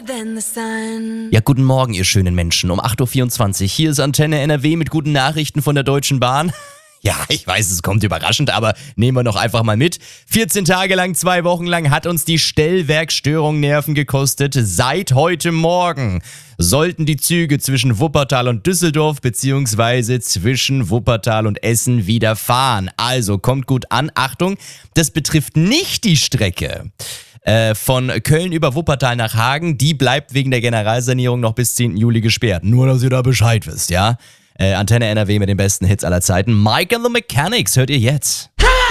than the sun. Ja, guten Morgen, ihr schönen Menschen. Um 8.24 Uhr. Hier ist Antenne NRW mit guten Nachrichten von der Deutschen Bahn. Ja, ich weiß, es kommt überraschend, aber nehmen wir doch einfach mal mit. 14 Tage lang, 2 Wochen lang hat uns die Stellwerkstörung Nerven gekostet. Seit heute Morgen sollten die Züge zwischen Wuppertal und Düsseldorf bzw. zwischen Wuppertal und Essen wieder fahren. Also kommt gut an. Achtung, das betrifft nicht die Strecke von Köln über Wuppertal nach Hagen. Die bleibt wegen der Generalsanierung noch bis 10. Juli gesperrt. Nur, dass ihr da Bescheid wisst, ja? Antenne NRW mit den besten Hits aller Zeiten. Mike and the Mechanics hört ihr jetzt.